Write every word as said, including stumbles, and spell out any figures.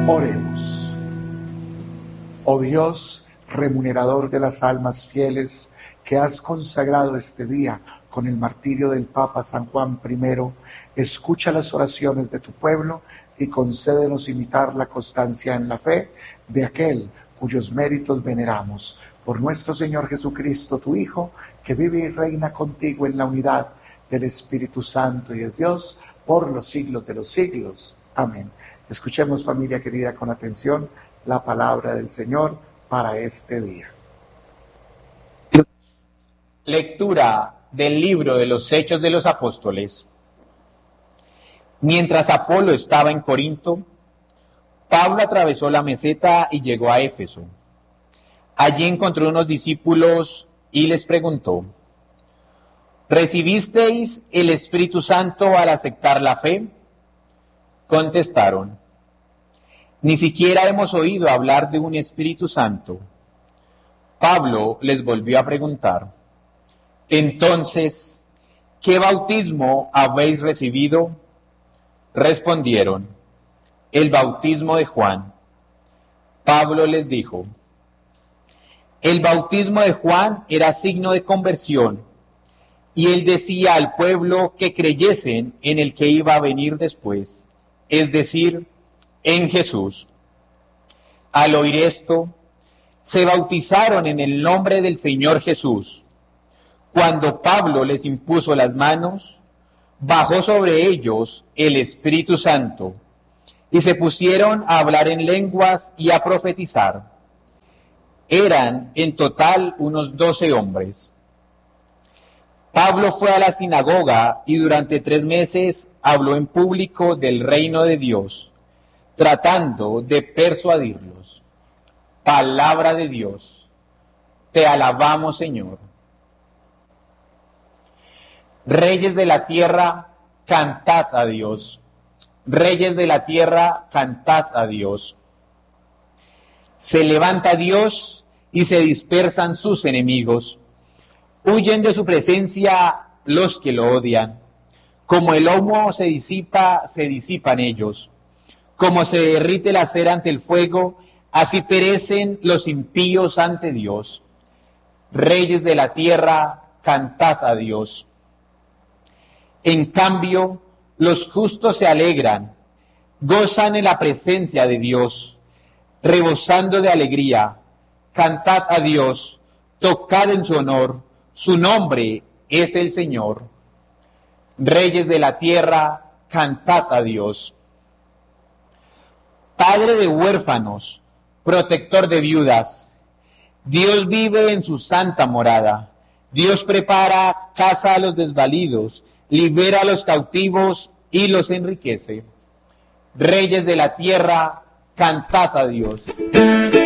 Oremos. Oh Dios, remunerador de las almas fieles, que has consagrado este día con el martirio del Papa San Juan primero, escucha las oraciones de tu pueblo y concédenos imitar la constancia en la fe de aquel cuyos méritos veneramos. Por nuestro Señor Jesucristo, tu Hijo, que vive y reina contigo en la unidad del Espíritu Santo y es Dios, por los siglos de los siglos. Amén. Escuchemos, familia querida, con atención la palabra del Señor para este día. Lectura del libro de los Hechos de los Apóstoles. Mientras Apolo estaba en Corinto, Pablo atravesó la meseta y llegó a Éfeso. Allí encontró unos discípulos y les preguntó: ¿recibisteis el Espíritu Santo al aceptar la fe? Contestaron: ni siquiera hemos oído hablar de un Espíritu Santo. Pablo les volvió a preguntar: entonces, ¿qué bautismo habéis recibido? Respondieron: el bautismo de Juan. Pablo les dijo: el bautismo de Juan era signo de conversión, y él decía al pueblo que creyesen en el que iba a venir después, es decir, en Jesús. Al oír esto, se bautizaron en el nombre del Señor Jesús. Cuando Pablo les impuso las manos, bajó sobre ellos el Espíritu Santo, y se pusieron a hablar en lenguas y a profetizar. Eran en total unos doce hombres. Pablo fue a la sinagoga y durante tres meses habló en público del reino de Dios, tratando de persuadirlos. Palabra de Dios. Te alabamos, Señor. Reyes de la tierra, cantad a Dios. Reyes de la tierra, cantad a Dios. Se levanta Dios y se dispersan sus enemigos. Huyen de su presencia los que lo odian. Como el humo se disipa, se disipan ellos. Como se derrite la cera ante el fuego, así perecen los impíos ante Dios. Reyes de la tierra, cantad a Dios. En cambio, los justos se alegran, gozan en la presencia de Dios, rebosando de alegría. Cantad a Dios, tocad en su honor, su nombre es el Señor. Reyes de la tierra, cantad a Dios. Padre de huérfanos, protector de viudas, Dios vive en su santa morada. Dios prepara casa a los desvalidos, libera a los cautivos y los enriquece. Reyes de la tierra, cantad a Dios.